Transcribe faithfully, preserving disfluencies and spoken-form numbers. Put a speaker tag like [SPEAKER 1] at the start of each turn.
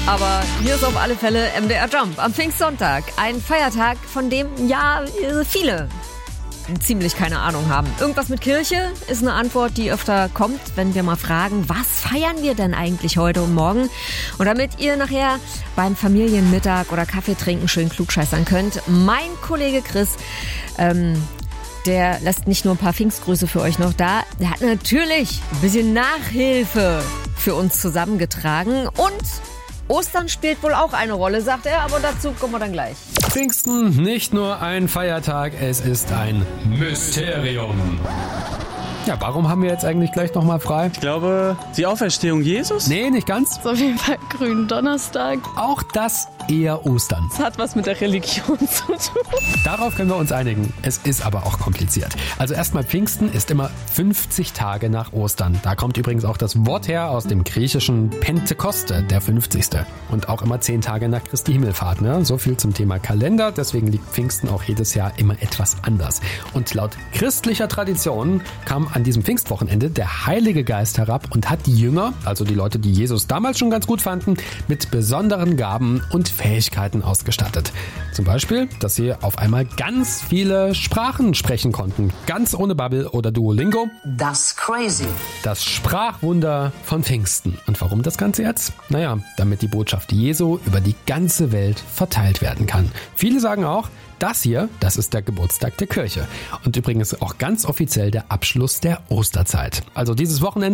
[SPEAKER 1] Aber hier ist auf alle Fälle M D R Jump am Pfingstsonntag. Ein Feiertag, von dem ja viele ziemlich keine Ahnung haben. Irgendwas mit Kirche ist eine Antwort, die öfter kommt, wenn wir mal fragen, was feiern wir denn eigentlich heute und morgen? Und damit ihr nachher beim Familienmittag oder Kaffee trinken schön klugscheißern könnt, mein Kollege Chris, ähm, der lässt nicht nur ein paar Pfingstgrüße für euch noch da, der hat natürlich ein bisschen Nachhilfe für uns zusammengetragen und Ostern spielt wohl auch eine Rolle, sagt er, aber dazu kommen wir dann gleich.
[SPEAKER 2] Pfingsten, nicht nur ein Feiertag, es ist ein Mysterium. Ja, warum haben wir jetzt eigentlich gleich nochmal frei?
[SPEAKER 3] Ich glaube, die Auferstehung Jesus?
[SPEAKER 2] Nee, nicht ganz.
[SPEAKER 4] Das ist auf jeden Fall Gründonnerstag.
[SPEAKER 2] Auch das eher Ostern.
[SPEAKER 4] Das hat was mit der Religion zu tun.
[SPEAKER 2] Darauf können wir uns einigen. Es ist aber auch kompliziert. Also erstmal, Pfingsten ist immer fünfzig Tage nach Ostern. Da kommt übrigens auch das Wort her aus dem griechischen Pentekoste, der fünfzigste. Und auch immer zehn Tage nach Christi Himmelfahrt. Ne? So viel zum Thema Kalender. Deswegen liegt Pfingsten auch jedes Jahr immer etwas anders. Und laut christlicher Tradition kam an diesem Pfingstwochenende der Heilige Geist herab und hat die Jünger, also die Leute, die Jesus damals schon ganz gut fanden, mit besonderen Gaben und Fähigkeiten ausgestattet. Zum Beispiel, dass sie auf einmal ganz viele Sprachen sprechen konnten. Ganz ohne Babbel oder Duolingo.
[SPEAKER 5] Das crazy.
[SPEAKER 2] Das Sprachwunder von Pfingsten. Und warum das Ganze jetzt? Naja, damit die Botschaft Jesu über die ganze Welt verteilt werden kann. Viele sagen auch, das hier, das ist der Geburtstag der Kirche. Und übrigens auch ganz offiziell der Abschluss der Osterzeit. Also dieses Wochenende